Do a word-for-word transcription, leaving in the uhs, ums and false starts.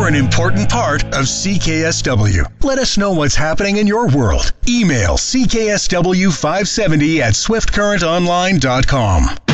an important part of C K S W. Let us know what's happening in your world. Email C K S W five seventy at swift current online dot com.